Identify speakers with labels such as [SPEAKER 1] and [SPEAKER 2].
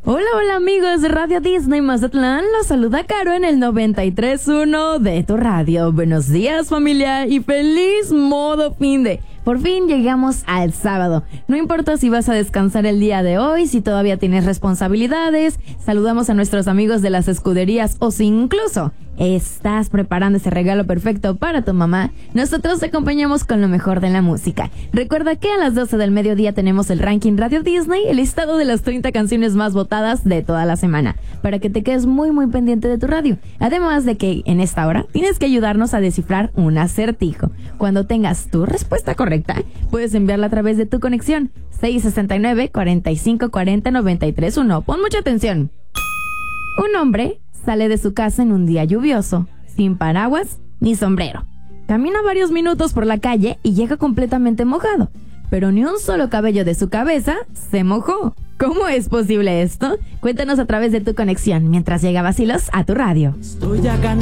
[SPEAKER 1] Hola, hola amigos de Radio Disney Mazatlán, los saluda Caro en el 93.1 de tu radio. Buenos días familia y feliz modo finde. Por fin llegamos al sábado. No importa si vas a descansar el día de hoy, si todavía tienes responsabilidades, saludamos a nuestros amigos de las escuderías o si incluso estás preparando ese regalo perfecto para tu mamá, nosotros te acompañamos con lo mejor de la música. Recuerda que a las 12 del mediodía tenemos el ranking Radio Disney, el listado de las 30 canciones más votadas de toda la semana, para que te quedes muy pendiente de tu radio. Además de que en esta hora tienes que ayudarnos a descifrar un acertijo. Cuando tengas tu respuesta correcta, puedes enviarla a través de tu conexión 669-4540-931. Pon mucha atención. Un hombre sale de su casa en un día lluvioso, sin paraguas ni sombrero. Camina varios minutos por la calle y llega completamente mojado, pero ni un solo cabello de su cabeza se mojó. ¿Cómo es posible esto? Cuéntanos a través de tu conexión mientras llega Vacilos a tu radio.
[SPEAKER 2] Estoy ya cansado.